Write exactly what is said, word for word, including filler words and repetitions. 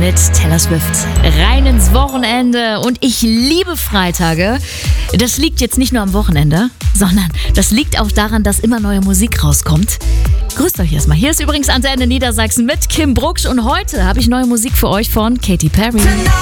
mit Taylor Swift. Rein ins Wochenende und ich liebe Freitage. Das liegt jetzt nicht nur am Wochenende, sondern das liegt auch daran, dass immer neue Musik rauskommt. Grüßt euch erstmal. Hier ist übrigens Antenne Niedersachsen mit Kim Brucksch und heute habe ich neue Musik für euch von Katy Perry.